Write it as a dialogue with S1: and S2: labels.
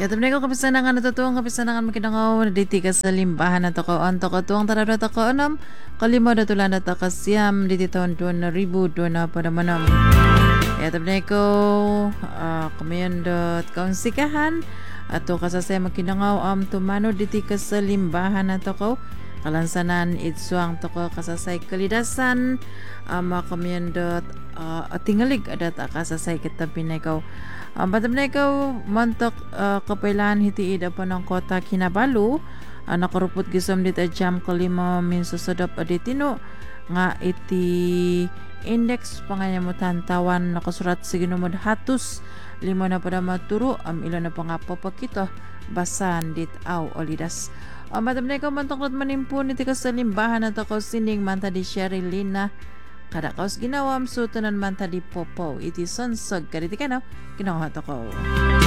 S1: Katamne ko kapisanangan na tutuang kapisanangan makinangaw na diti ka sa limbahan na toko ang toko tuang tarada toko anam kalima na tulan na takasiyam diti taon tuan na ribu tuan na padamanam. Katamne ko kamayan dot kaunsikahan ato kasasay makinangaw tumano diti ka sa limbahan na toko kalansanan itsuang toko kasasay kalidasan kamayan dot atingalig adat kasasay kitapin ikaw. Batam na ikaw mantok kapailan hitiid pa ng kota Kinabalu nakarupot gisom dit jam kalima min susodop aditino nga iti index panganyamutan tawan nakasurat sa ginumod hatus lima na pada maturo ilo na pa nga papakito basan dit aw olidas. Batam na ikaw mantok manimpun iti kasalimbahan at ako sining manta di Sherilina kada kaos ginawam sutunan man tadi popo iti sonsog kaditi kano ginawa to ko.